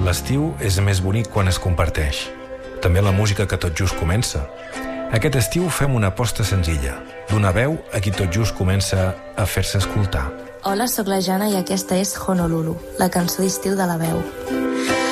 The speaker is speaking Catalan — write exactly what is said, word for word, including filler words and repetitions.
L'estiu és més bonic quan es comparteix. També la música que tot just comença. Aquest estiu fem una aposta senzilla, d'una veu a qui tot just comença a fer-se escoltar. Hola, sóc la Jana i aquesta és Honolulu, la cançó d'estiu de La Veu.